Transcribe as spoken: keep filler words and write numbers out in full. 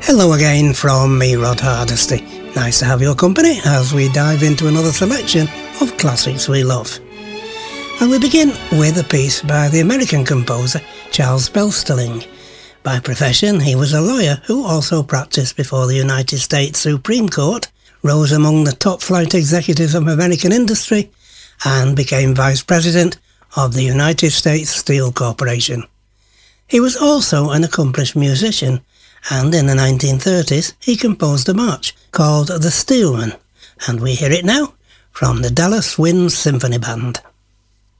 Hello again from me, Rod Hardesty. Nice to have your company as we dive into another selection of classics we love. And we begin with a piece by the American composer Charles Belsterling. By profession, he was a lawyer who also practiced before the United States Supreme Court, rose among the top flight executives of American industry, and became Vice President of the United States Steel Corporation. He was also an accomplished musician, and in the nineteen thirties he composed a march called The Steelman, and we hear it now from the Dallas Wind Symphony Band.